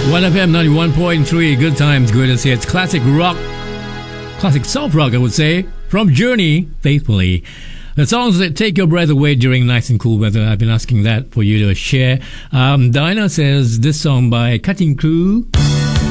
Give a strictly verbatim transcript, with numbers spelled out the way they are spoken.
one F M ninety-one point three, good times, good to see. It's classic rock, classic soft rock, I would say, from Journey, Faithfully. The songs that take your breath away during nice and cool weather, I've been asking that for you to share. Um, Dinah says this song by Cutting Crew.